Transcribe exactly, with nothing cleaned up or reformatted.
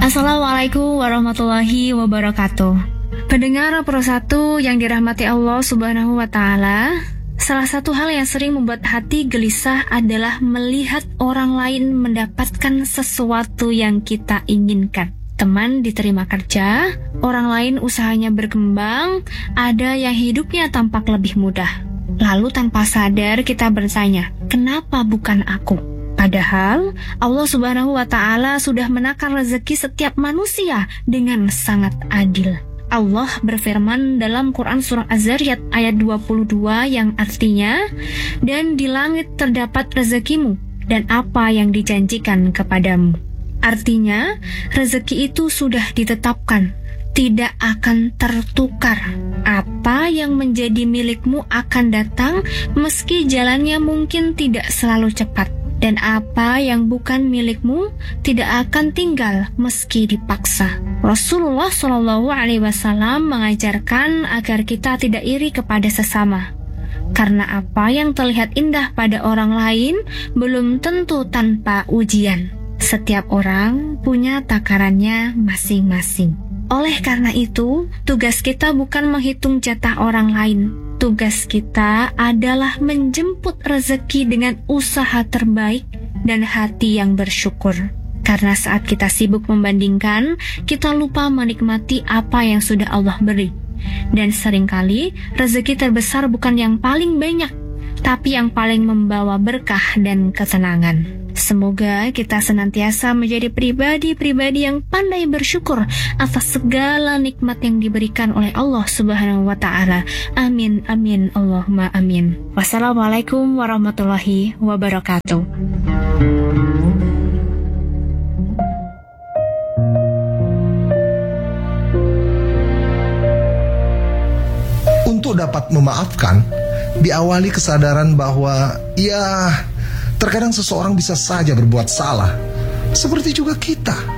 Assalamualaikum warahmatullahi wabarakatuh. Pendengar Pro1 yang dirahmati Allah Subhanahu wa Ta'ala, salah satu hal yang sering membuat hati gelisah adalah melihat orang lain mendapatkan sesuatu yang kita inginkan. Teman diterima kerja, orang lain usahanya berkembang, ada yang hidupnya tampak lebih mudah. Lalu tanpa sadar kita bertanya, kenapa bukan aku? Padahal Allah Subhanahu wa Ta'ala sudah menakar rezeki setiap manusia dengan sangat adil. Allah berfirman dalam Quran surah Az-Zariyat ayat dua puluh dua yang artinya, dan di langit terdapat rezekimu dan apa yang dijanjikan kepadamu. Artinya, rezeki itu sudah ditetapkan, tidak akan tertukar. Apa yang menjadi milikmu akan datang meski jalannya mungkin tidak selalu cepat. Dan apa yang bukan milikmu tidak akan tinggal meski dipaksa. Rasulullah shallallahu alaihi wasallam mengajarkan agar kita tidak iri kepada sesama. Karena apa yang terlihat indah pada orang lain belum tentu tanpa ujian. Setiap orang punya takarannya masing-masing. Oleh karena itu, tugas kita bukan menghitung jatah orang lain. Tugas kita adalah menjemput rezeki dengan usaha terbaik dan hati yang bersyukur. Karena saat kita sibuk membandingkan, kita lupa menikmati apa yang sudah Allah beri. Dan seringkali rezeki terbesar bukan yang paling banyak, tapi yang paling membawa berkah dan ketenangan. Semoga kita senantiasa menjadi pribadi-pribadi yang pandai bersyukur atas segala nikmat yang diberikan oleh Allah Subhanahu wa Ta'ala. Amin, amin, Allahumma amin. Wassalamualaikum warahmatullahi wabarakatuh. Untuk dapat memaafkan, diawali kesadaran bahwa ya, terkadang seseorang bisa saja berbuat salah, seperti juga kita.